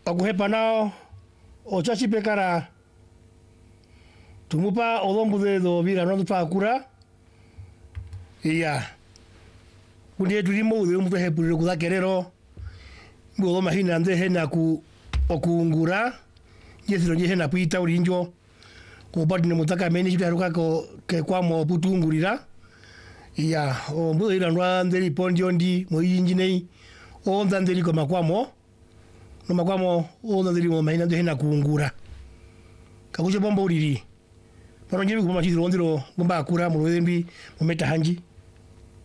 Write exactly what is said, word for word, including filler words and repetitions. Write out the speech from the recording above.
Akuhepa nao o chachi pekara tumupa olombu de do vira no pa kura ia kunie tulimo de umpe he pulu kuda kerero mo imagina ande hena ku okungura yesiro nye hena pita urinjo ko badi no mutaka meni jika ruka ko ke kwamo putungurira ia o mbo ira no anderi ponjondi mo injinei o ndanderi ko makwamo no makwamo o ndanderi mo mahina de hena kungura kakuche bombo uriri Pero nyebi kuma chidiro ondiro gomba akura mu wembi mu meta hanji